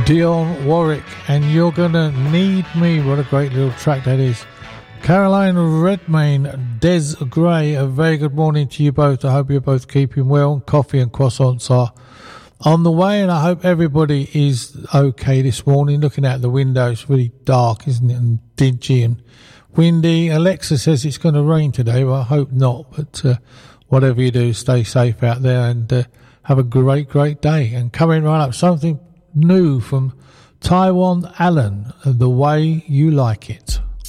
Dionne Warwick, and You're Gonna Need Me. What a great little track that is. Caroline Redmayne, Des Gray, a very good morning to you both. I hope you're both keeping well. Coffee and croissants are on the way, and I hope everybody is okay this morning. Looking out the window, it's really dark, isn't it, and dingy and windy. Alexa says it's going to rain today. Well, I hope not, but whatever you do, stay safe out there and have a great, great day. And coming right up, something new from Taiwan Allen, The Way You Like It.